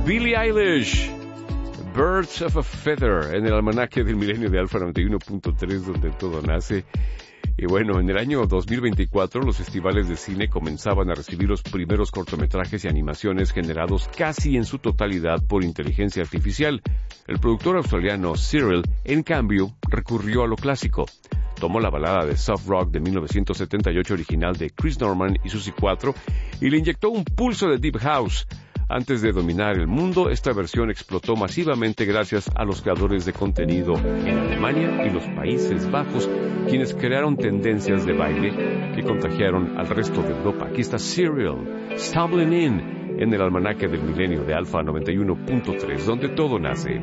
Billie Eilish, Birds of a Feather, en el almanaque del milenio de Alfa 91.3, donde todo nace. Y bueno, en el año 2024 los festivales de cine comenzaban a recibir los primeros cortometrajes y animaciones generados casi en su totalidad por inteligencia artificial. El productor australiano Cyril, en cambio, recurrió a lo clásico. Tomó la balada de soft rock de 1978 original de Chris Norman y Suzy 4 y le inyectó un pulso de deep house. Antes de dominar el mundo, esta versión explotó masivamente gracias a los creadores de contenido en Alemania y los Países Bajos, quienes crearon tendencias de baile que contagiaron al resto de Europa. Aquí está Cyril, Stumbling In, en el almanaque del milenio de Alfa 91.3, donde todo nace.